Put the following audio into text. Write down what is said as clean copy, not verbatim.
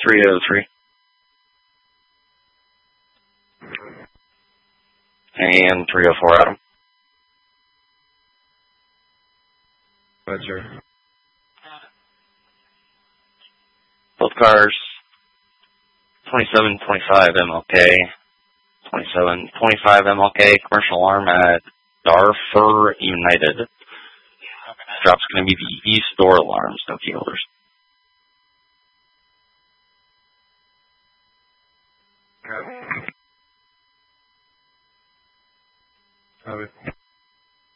303. And 304, Adam. Roger. Both cars, 2725 MLK, 2725 MLK, commercial alarm at Darfur United. Drop's going to be the east door alarms, no key holders. Okay.